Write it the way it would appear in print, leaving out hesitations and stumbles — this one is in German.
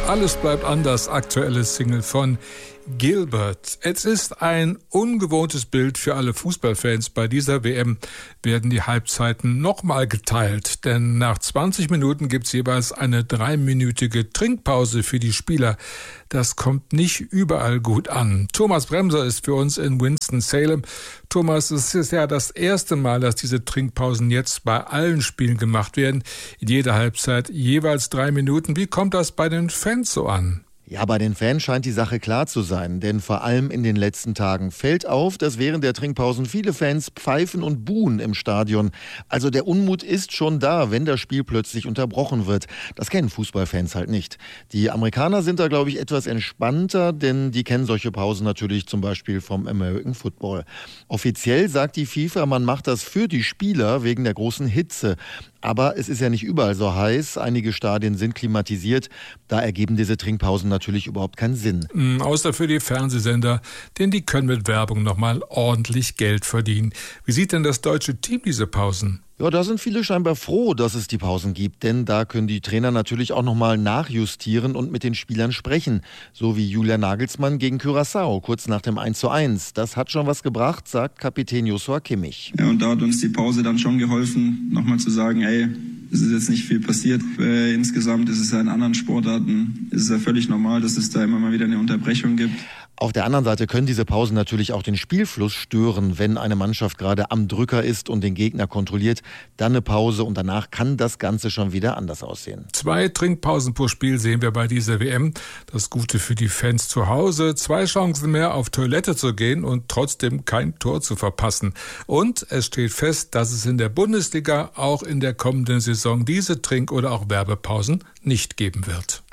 Alles bleibt anders, aktuelle Single von Gilbert. Es ist ein ungewohntes Bild für alle Fußballfans. Bei dieser WM werden die Halbzeiten nochmal geteilt, denn nach 20 Minuten gibt's jeweils eine 3-minütige Trinkpause für die Spieler. Das kommt nicht überall gut an. Thomas Bremser ist für uns in Winston-Salem. Thomas, es ist ja das erste Mal, dass diese Trinkpausen jetzt bei allen Spielen gemacht werden. In jeder Halbzeit jeweils 3 Minuten. Wie kommt das bei den Fans so an? Ja, bei den Fans scheint die Sache klar zu sein, denn vor allem in den letzten Tagen fällt auf, dass während der Trinkpausen viele Fans pfeifen und buhen im Stadion. Also der Unmut ist schon da, wenn das Spiel plötzlich unterbrochen wird. Das kennen Fußballfans halt nicht. Die Amerikaner sind da, glaube ich, etwas entspannter, denn die kennen solche Pausen natürlich zum Beispiel vom American Football. Offiziell sagt die FIFA, man macht das für die Spieler wegen der großen Hitze. Aber es ist ja nicht überall so heiß. Einige Stadien sind klimatisiert. Da ergeben diese Trinkpausen natürlich überhaupt keinen Sinn. Außer für die Fernsehsender, denn die können mit Werbung nochmal ordentlich Geld verdienen. Wie sieht denn das deutsche Team diese Pausen? Ja, da sind viele scheinbar froh, dass es die Pausen gibt, denn da können die Trainer natürlich auch nochmal nachjustieren und mit den Spielern sprechen. So wie Julian Nagelsmann gegen Curaçao, kurz nach dem 1:1. Das hat schon was gebracht, sagt Kapitän Joshua Kimmich. Ja, und da hat uns die Pause dann schon geholfen, nochmal zu sagen, ey, es ist jetzt nicht viel passiert. Insgesamt ist es ja in anderen Sportarten, ist es ja völlig normal, dass es da immer mal wieder eine Unterbrechung gibt. Auf der anderen Seite können diese Pausen natürlich auch den Spielfluss stören. Wenn eine Mannschaft gerade am Drücker ist und den Gegner kontrolliert, dann eine Pause und danach kann das Ganze schon wieder anders aussehen. 2 Trinkpausen pro Spiel sehen wir bei dieser WM. Das Gute für die Fans zu Hause. 2 Chancen mehr, auf Toilette zu gehen und trotzdem kein Tor zu verpassen. Und es steht fest, dass es in der Bundesliga auch in der kommenden Saison diese Trink- oder auch Werbepausen nicht geben wird.